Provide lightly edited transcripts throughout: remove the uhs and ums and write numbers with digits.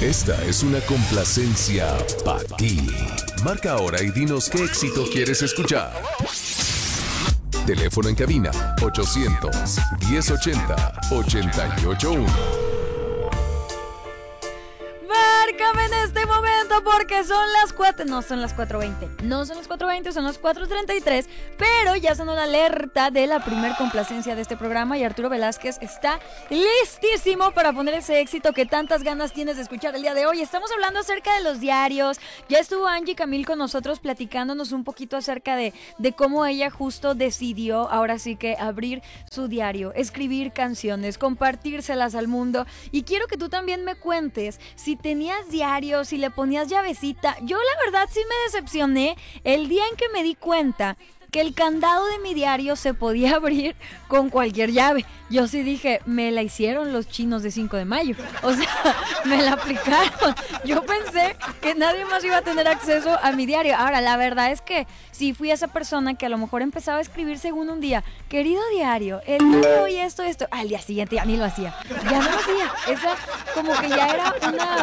Esta es una complacencia para ti. Marca ahora y dinos qué éxito quieres escuchar. Teléfono en cabina 800-1080-881. Márcame en este momento porque son las 4, no son las 4:20, no son las 4:20, son las 4:33, pero ya sonó la alerta de la primer complacencia de este programa y Arturo Velázquez está listísimo para poner ese éxito que tantas ganas tienes de escuchar el día de hoy. Estamos hablando acerca de los diarios, ya estuvo Angie Camil con nosotros platicándonos un poquito acerca de cómo ella justo decidió ahora sí que abrir su diario, escribir canciones, compartírselas al mundo, y quiero que tú también me cuentes si tenías diario, si le ponías llavecita. Yo la verdad sí me decepcioné el día en que me di cuenta que el candado de mi diario se podía abrir con cualquier llave. Yo sí dije, me la hicieron los chinos de 5 de mayo. O sea, me la aplicaron. Yo pensé que nadie más iba a tener acceso a mi diario. Ahora, la verdad es que sí fui esa persona que a lo mejor empezaba a escribir según un día, querido diario, el día de hoy esto. Al día siguiente ya ni lo hacía. Ya no lo hacía. Esa como que ya era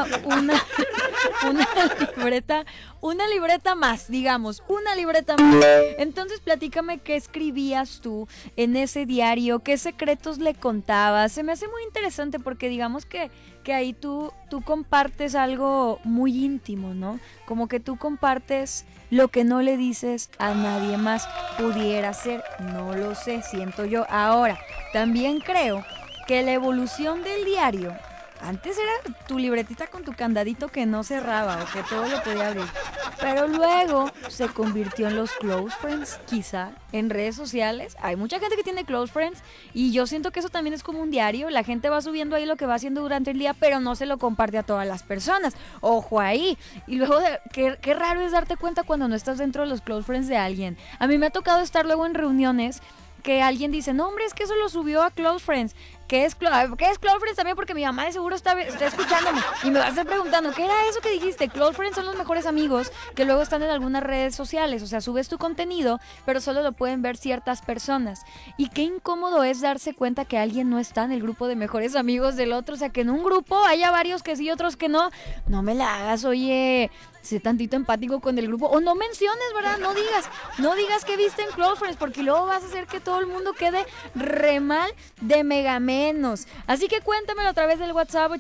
una libreta más, digamos, una libreta más. Entonces platícame qué escribías tú en ese diario, qué secretos le contabas. Se me hace muy interesante porque digamos que ahí tú compartes algo muy íntimo, ¿no? Como que tú compartes lo que no le dices a nadie más. Pudiera ser, no lo sé, siento yo. Ahora, también creo que la evolución del diario, antes era tu libretita con tu candadito que no cerraba o que todo lo podía abrir. Pero luego se convirtió en los close friends, quizá, en redes sociales. Hay mucha gente que tiene close friends y yo siento que eso también es como un diario. La gente va subiendo ahí lo que va haciendo durante el día, pero no se lo comparte a todas las personas. Ojo ahí. Y luego, qué raro es darte cuenta cuando no estás dentro de los close friends de alguien. A mí me ha tocado estar luego en reuniones que alguien dice, no hombre, es que eso lo subió a close friends. ¿Qué es Close Friends también? Porque mi mamá de seguro está escuchándome y me va a estar preguntando, ¿qué era eso que dijiste? Close Friends son los mejores amigos que luego están en algunas redes sociales. O sea, subes tu contenido, pero solo lo pueden ver ciertas personas. Y qué incómodo es darse cuenta que alguien no está en el grupo de mejores amigos del otro. O sea, que en un grupo haya varios que sí y otros que no. No me la hagas, oye, sé tantito empático con el grupo. O no menciones, ¿verdad? No digas que viste en Close Friends, porque luego vas a hacer que todo el mundo quede re mal de mega menos. Así que cuéntamelo a través del WhatsApp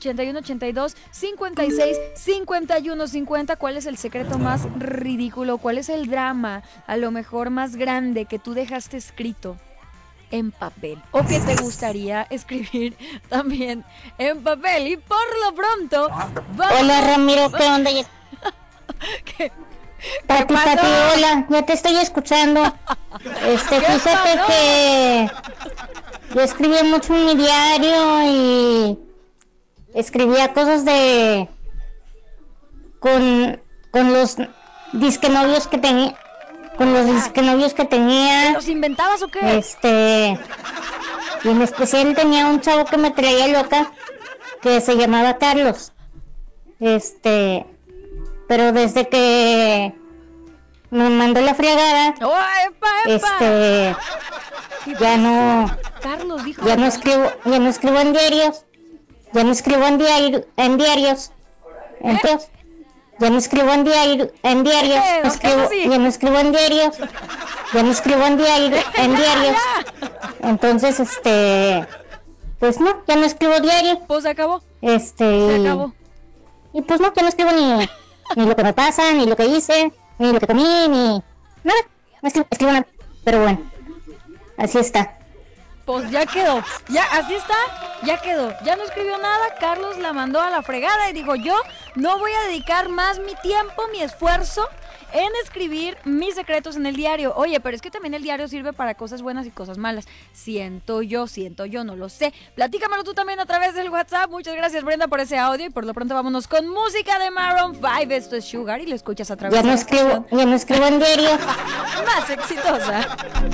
8182-56-5150. ¿Cuál es el secreto más ridículo? ¿Cuál es el drama a lo mejor más grande que tú dejaste escrito en papel o que te gustaría escribir también en papel? Y por lo pronto vamos... Hola Ramiro, ¿qué onda? Pati, hola, ya te estoy escuchando. Fíjate que yo escribía mucho en mi diario y escribía cosas con los disquenovios que tenía. ¿Los inventabas o qué? Y en especial tenía un chavo que me traía loca que se llamaba Carlos. Pero desde que me mandó la fregada, ¡Epa! ya no, Carlos dijo, ya no escribo en diarios, ya no escribo en diarios, entonces, ya no escribo en diarios, ya no escribo en diarios, entonces, pues no, ya no escribo diario. Pues se acabó. Se acabó. Y pues no, ya no escribo ni lo que me pasa, ni lo que hice, ni lo que comí, ni nada. No escribo nada. Pero bueno, así está. Pues ya quedó. Así está, ya quedó. Ya no escribió nada. Carlos la mandó a la fregada y dijo, yo no voy a dedicar más mi tiempo, mi esfuerzo en escribir mis secretos en el diario. Oye, pero es que también el diario sirve para cosas buenas y cosas malas. Siento yo, no lo sé. Platícamelo tú también a través del WhatsApp. Muchas gracias, Brenda, por ese audio. Y por lo pronto vámonos con música de Maroon 5. Esto es Sugar y lo escuchas a través de... Ya no escribo en diario. Más exitosa.